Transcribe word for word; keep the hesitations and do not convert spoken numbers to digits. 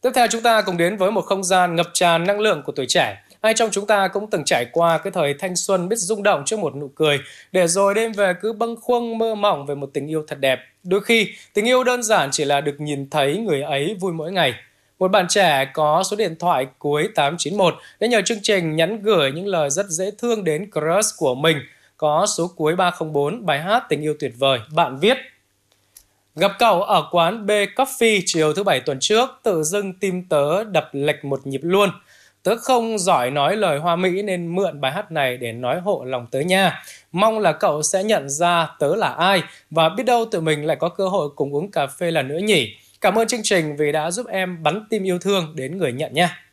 Tiếp theo chúng ta cùng đến với một không gian ngập tràn năng lượng của tuổi trẻ. Ai trong chúng ta cũng từng trải qua cái thời thanh xuân biết rung động trước một nụ cười, để rồi đêm về cứ bâng khuâng mơ mộng về một tình yêu thật đẹp. Đôi khi, tình yêu đơn giản chỉ là được nhìn thấy người ấy vui mỗi ngày. Một bạn trẻ có số điện thoại cuối tám chín một đã nhờ chương trình nhắn gửi những lời rất dễ thương đến crush của mình. Có số cuối ba không bốn, bài hát Tình yêu tuyệt vời. Bạn viết: gặp cậu ở quán B Coffee chiều thứ bảy tuần trước, tự dưng tim tớ đập lệch một nhịp luôn. Tớ không giỏi nói lời hoa mỹ nên mượn bài hát này để nói hộ lòng tớ nha. Mong là cậu sẽ nhận ra tớ là ai và biết đâu tụi mình lại có cơ hội cùng uống cà phê lần nữa nhỉ. Cảm ơn chương trình vì đã giúp em bắn tim yêu thương đến người nhận nha.